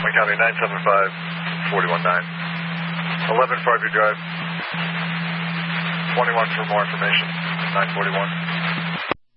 Montgomery County, 975, 419. 11 Farview Drive. 21 for more information, 941.